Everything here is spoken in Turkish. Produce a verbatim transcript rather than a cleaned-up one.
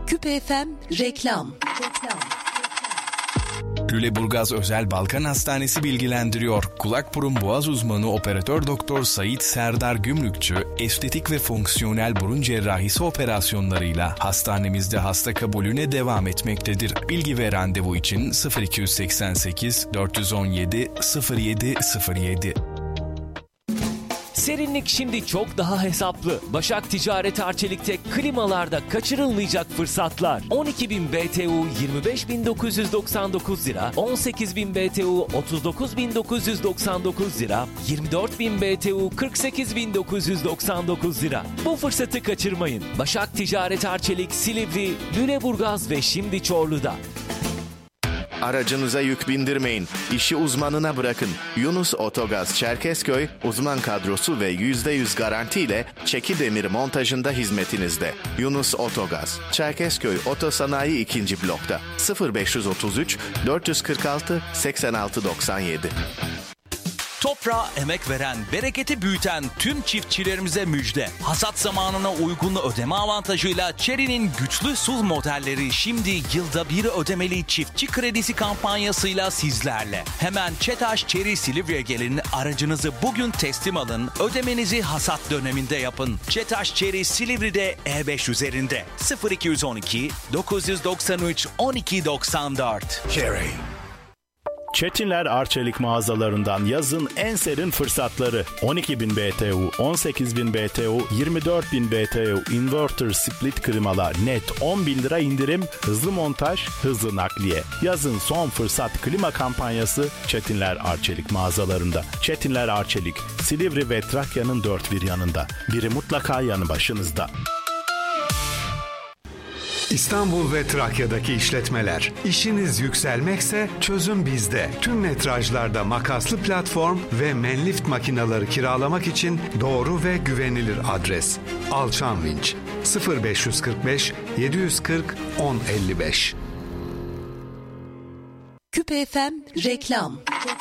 Küpe F M reklam. Lüleburgaz Özel Balkan Hastanesi bilgilendiriyor. Kulak burun boğaz uzmanı operatör doktor Sait Serdar Gümrükçü, estetik ve fonksiyonel burun cerrahisi operasyonlarıyla hastanemizde hasta kabulüne devam etmektedir. Bilgi ve randevu için sıfır iki seksen sekiz dört yüz on yedi sıfır yedi sıfır yedi. Serinlik şimdi çok daha hesaplı. Başak Ticaret Arçelik'te klimalarda kaçırılmayacak fırsatlar. on iki bin B T U yirmi beş bin dokuz yüz doksan dokuz lira, on sekiz bin B T U otuz dokuz bin dokuz yüz doksan dokuz lira, yirmi dört bin B T U kırk sekiz bin dokuz yüz doksan dokuz lira. Bu fırsatı kaçırmayın. Başak Ticaret Arçelik, Silivri, Lüleburgaz ve şimdi Çorlu'da. Aracınıza yük bindirmeyin. İşi uzmanına bırakın. Yunus Otogaz Çerkezköy uzman kadrosu ve yüzde yüz garantiyle çeki demir montajında hizmetinizde. Yunus Otogaz Çerkezköy Otosanayi ikinci blokta sıfır beş otuz üç dört kırk altı seksen altı doksan yedi. Toprağa emek veren, bereketi büyüten tüm çiftçilerimize müjde. Hasat zamanına uygun ödeme avantajıyla Chery'nin güçlü S U V modelleri şimdi yılda bir ödemeli çiftçi kredisi kampanyasıyla sizlerle. Hemen Çetaş Chery Silivri'ye gelin, aracınızı bugün teslim alın, ödemenizi hasat döneminde yapın. Çetaş Chery Silivri'de E beş üzerinde sıfır iki on iki dokuz doksan üç on iki doksan dört. Chery. Çetinler Arçelik mağazalarından yazın en serin fırsatları. on iki bin B T U, on sekiz bin B T U, yirmi dört bin B T U inverter split klimalar net on bin lira indirim, hızlı montaj, hızlı nakliye. Yazın son fırsat klima kampanyası Çetinler Arçelik mağazalarında. Çetinler Arçelik, Silivri ve Trakya'nın dört bir yanında. Biri mutlaka yanı başınızda. İstanbul ve Trakya'daki işletmeler. İşiniz yükselmekse çözüm bizde. Tüm metrajlarda makaslı platform ve Menlift makineleri kiralamak için doğru ve güvenilir adres. Alçan Vinç sıfır beş kırk beş yedi kırk on elli beş. Küpe F M reklam.